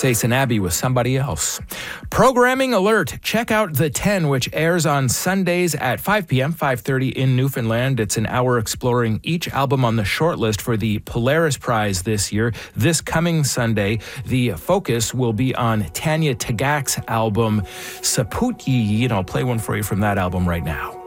It's Ace Abbey with Somebody Else. Programming alert. Check out The 10, which airs on Sundays at 5 p.m., 5:30 in Newfoundland. It's an hour exploring each album on the shortlist for the Polaris Prize this year. This coming Sunday, the focus will be on Tanya Tagaq's album, Saputyi. I'll play one for you from that album right now.